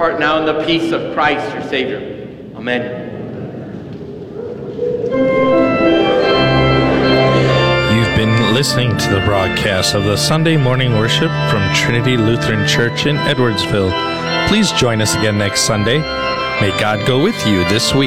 depart now in the peace of Christ your Savior. Amen. You've been listening to the broadcast of the Sunday morning worship from Trinity Lutheran Church in Edwardsville. Please join us again next Sunday. May God go with you this week.